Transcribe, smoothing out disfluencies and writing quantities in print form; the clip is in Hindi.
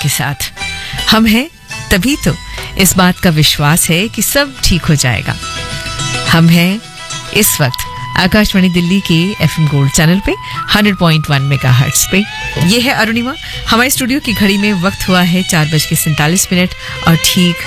के साथ। हम हैं तभी तो इस बात का विश्वास है कि सब ठीक हो जाएगा। हम हैं इस वक्त आकाशवाणी दिल्ली के FM गोल्ड चैनल पे 100.1 मेगाहर्ट्ज पे। ये है अरुणिमा। हमारे स्टूडियो की घड़ी में वक्त हुआ है 4:47 और ठीक